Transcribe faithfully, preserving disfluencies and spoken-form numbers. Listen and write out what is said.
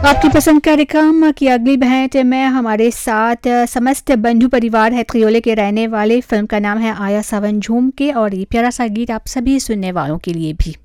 आपकी पसंद कार्यक्रम की अगली भेंट में हमारे साथ समस्त बंधु परिवार है त्रियोले के रहने वाले। फिल्म का नाम है आया सावन झूम के और ये प्यारा सा गीत आप सभी सुनने वालों के लिए भी।